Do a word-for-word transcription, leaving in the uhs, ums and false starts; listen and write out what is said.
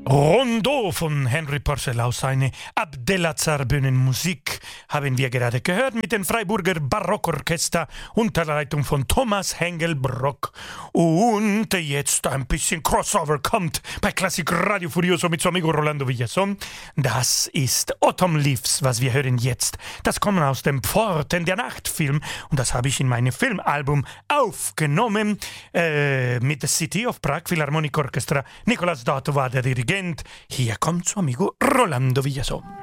Rondeau von Henry Purcell aus seiner Abdelazar Bühnenmusik haben wir gerade gehört mit dem Freiburger Barockorchester unter der Leitung von Thomas Hengelbrock. Und jetzt ein bisschen Crossover kommt bei Klassik Radio Furioso mit so amigo Rolando Villason. Das ist Autumn Leaves, was wir hören jetzt. Das kommt aus dem Pforten der Nacht Film und das habe ich in meinem Filmalbum aufgenommen äh, mit der City of Prague Philharmonic Orchestra. Nicolas Dato war der Dirigent. Hier kommt so amigo Rolando Villason.